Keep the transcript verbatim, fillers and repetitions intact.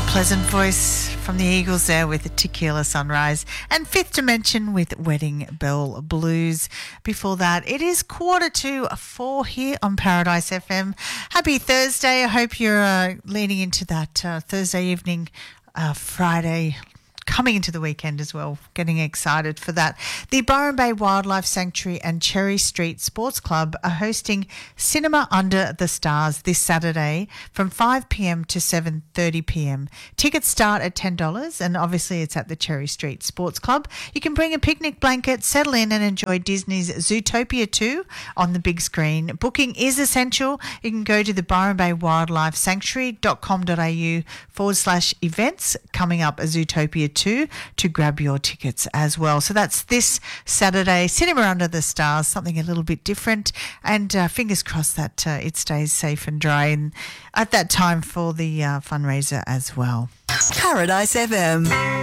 Pleasant voice from the Eagles there with Tequila Sunrise, and Fifth Dimension with Wedding Bell Blues. Before that, it is quarter to four here on Paradise F M. Happy Thursday. I hope you're uh, leaning into that uh, Thursday evening, uh, Friday, coming into the weekend as well, getting excited for that. The Byron Bay Wildlife Sanctuary and Cherry Street Sports Club are hosting Cinema Under the Stars this Saturday from five p.m. to seven thirty p.m. Tickets start at ten dollars, and obviously it's at the Cherry Street Sports Club. You can bring a picnic blanket, settle in and enjoy Disney's Zootopia two on the big screen. Booking is essential. You can go to the Byron Bay Wildlife Sanctuary.com.au forward slash events coming up as Zootopia two to grab your tickets as well. So that's this Saturday, Cinema Under the Stars, something a little bit different, and uh, fingers crossed that uh, it stays safe and dry and at that time for the uh, fundraiser as well. Paradise F M.